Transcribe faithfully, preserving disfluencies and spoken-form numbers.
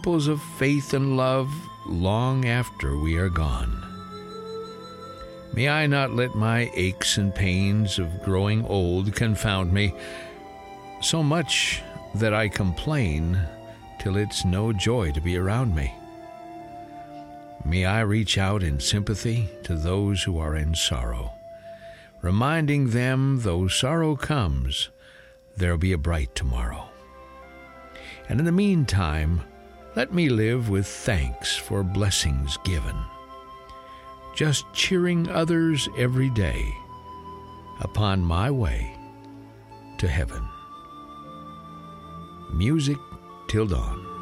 ripples of faith and love long after we are gone. May I not let my aches and pains of growing old confound me, so much that I complain till it's no joy to be around me. May I reach out in sympathy to those who are in sorrow, reminding them, though sorrow comes, there'll be a bright tomorrow. And in the meantime, let me live with thanks for blessings given, just cheering others every day upon my way to heaven. Music till dawn.